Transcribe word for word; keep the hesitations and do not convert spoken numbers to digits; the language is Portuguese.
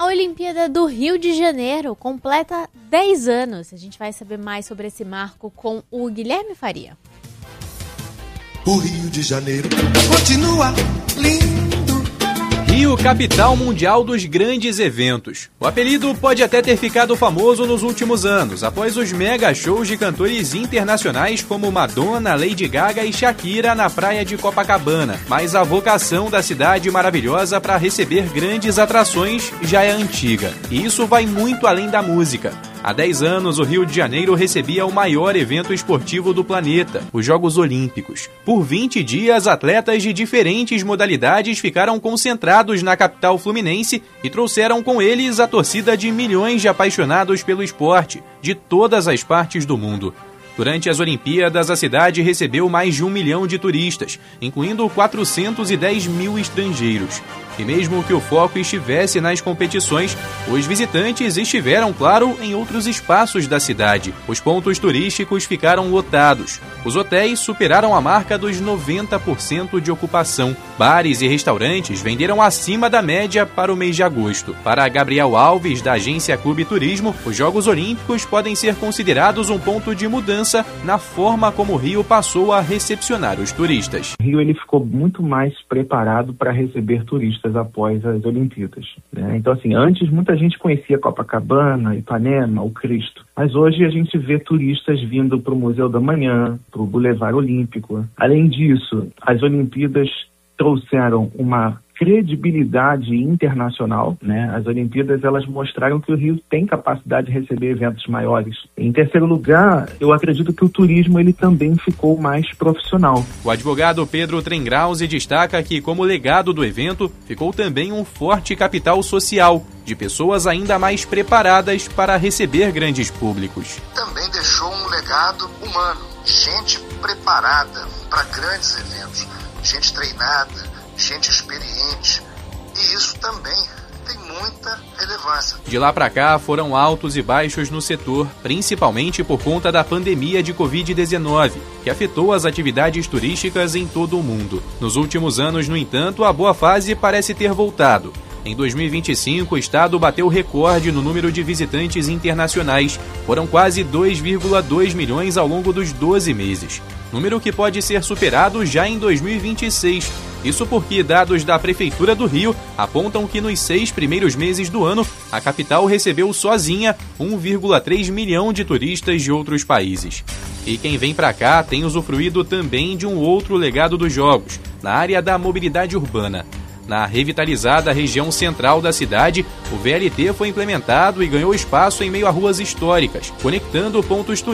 A Olimpíada do Rio de Janeiro completa dez anos. A gente vai saber mais sobre esse marco com o Guilherme Faria. O Rio de Janeiro continua lindo. Rio, capital mundial dos grandes eventos. O apelido pode até ter ficado famoso nos últimos anos, após os mega shows de cantores internacionais como Madonna, Lady Gaga e Shakira na praia de Copacabana. Mas a vocação da cidade maravilhosa para receber grandes atrações já é antiga. E isso vai muito além da música. Há dez anos, o Rio de Janeiro recebia o maior evento esportivo do planeta, os Jogos Olímpicos. Por vinte dias, atletas de diferentes modalidades ficaram concentrados na capital fluminense e trouxeram com eles a torcida de milhões de apaixonados pelo esporte, de todas as partes do mundo. Durante as Olimpíadas, a cidade recebeu mais de um milhão de turistas, incluindo quatrocentos e dez mil estrangeiros. E mesmo que o foco estivesse nas competições, os visitantes estiveram, claro, em outros espaços da cidade. Os pontos turísticos ficaram lotados. Os hotéis superaram a marca dos noventa por cento de ocupação. Bares e restaurantes venderam acima da média para o mês de agosto. Para Gabriel Alves, da agência Clube Turismo, os Jogos Olímpicos podem ser considerados um ponto de mudança na forma como o Rio passou a recepcionar os turistas. O Rio ele ficou muito mais preparado para receber turistas após as Olimpíadas, né? Então, assim, antes muita gente conhecia Copacabana, Ipanema, o Cristo, mas hoje a gente vê turistas vindo para o Museu da Manhã, para o Boulevard Olímpico. Além disso, as Olimpíadas trouxeram uma credibilidade internacional, né? As Olimpíadas, elas mostraram que o Rio tem capacidade de receber eventos maiores. Em terceiro lugar, eu acredito que o turismo ele também ficou mais profissional. O advogado Pedro Trengrause destaca que, como legado do evento, ficou também um forte capital social, de pessoas ainda mais preparadas para receber grandes públicos. Também deixou um legado humano, gente preparada para grandes eventos, gente treinada, gente experiente, e isso também tem muita relevância. De lá para cá foram altos e baixos no setor, principalmente por conta da pandemia de covid dezenove, que afetou as atividades turísticas em todo o mundo. Nos últimos anos, no entanto, a boa fase parece ter voltado. Em dois mil e vinte e cinco, o estado bateu recorde no número de visitantes internacionais. Foram quase dois vírgula dois milhões ao longo dos doze meses. Número que pode ser superado já em dois mil e vinte e seis. Isso porque dados da Prefeitura do Rio apontam que nos seis primeiros meses do ano, a capital recebeu sozinha um vírgula três milhão de turistas de outros países. E quem vem para cá tem usufruído também de um outro legado dos Jogos, na área da mobilidade urbana. Na revitalizada região central da cidade, o V L T foi implementado e ganhou espaço em meio a ruas históricas, conectando pontos turísticos